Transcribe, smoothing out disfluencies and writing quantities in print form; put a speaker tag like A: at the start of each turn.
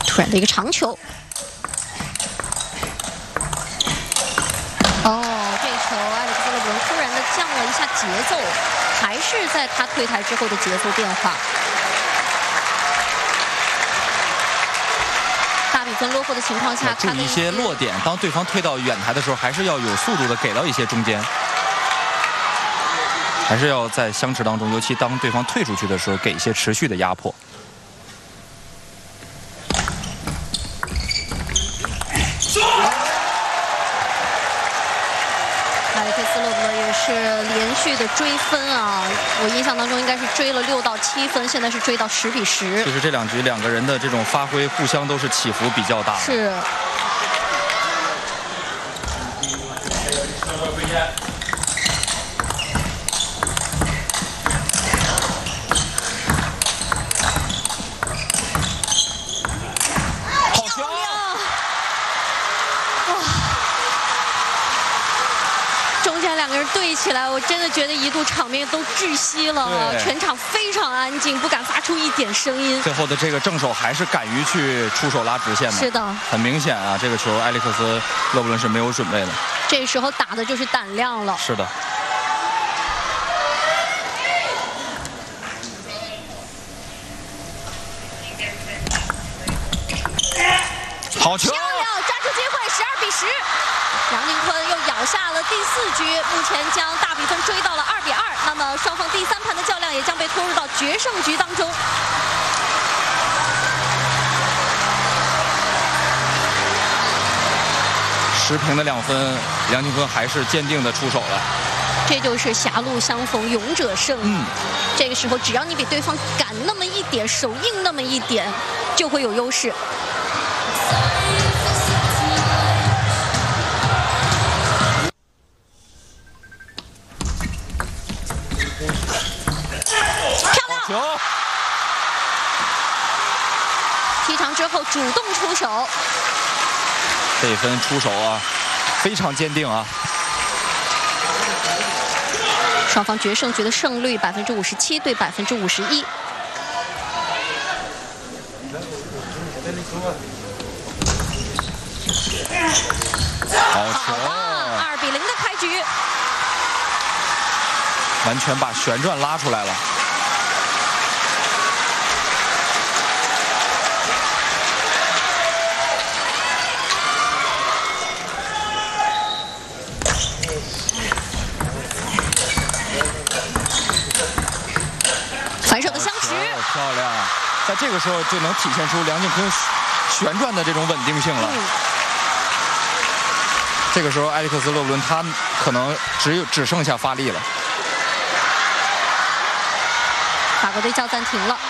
A: 突然的一个长球。哦，这球埃里克斯·勒布伦突然的降了一下节奏，还是在他退台之后的节奏变化。大比分落后的情况下，
B: 注意一些落点，当对方退到远台的时候，还是要有速度的给到一些中间。 还是要在相持当中，尤其当对方退出去的时候，给一些持续的压迫。
A: 埃里克斯·勒布伦也是连续的追分啊！我印象当中应该是追了6到7分，现在是追到10比10。
B: 其实这两局两个人的这种发挥，互相都是起伏比较大。
A: 是。 两个人对起来，我真的觉得一度场面都窒息了，全场非常安静，不敢发出一点声音。
B: 最后的这个正手还是敢于去出手拉直线的，
A: 是的，
B: 很明显啊，这个球埃里克斯·勒布伦是没有准备的。
A: 这时候打的就是胆量了。
B: 是的。好球！
A: 漂亮，抓住机会，12比10。 杨靖昆又咬下了第4局，目前将大比分追到了2比2。那么双方第3盘的较量也将被拖入到决胜局当中。
B: 持平的2分，杨靖昆还是坚定的出手了。
A: 这就是狭路相逢勇者胜。这个时候只要你比对方赶那么一点，手硬那么一点，就会有优势。 踢长之后主动出手，
B: 这一分出手啊，非常坚定啊！
A: 双方决胜局的胜率57%对51%。
B: 好球
A: ！2比0的开局，
B: 完全把旋转拉出来了。
A: 反手的相持，
B: 漂亮！在这个时候就能体现出梁靖昆旋转的这种稳定性了。这个时候，埃里克斯·勒布伦他可能只剩下发力了。
A: 法国队叫暂停了。